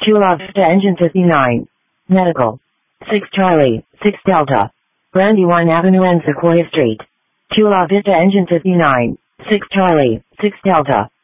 Chula Vista Engine 59. Medical. 6 Charlie, 6 Delta. Brandywine Avenue and Sequoia Street. Chula Vista Engine 59. 6 Charlie, 6 Delta.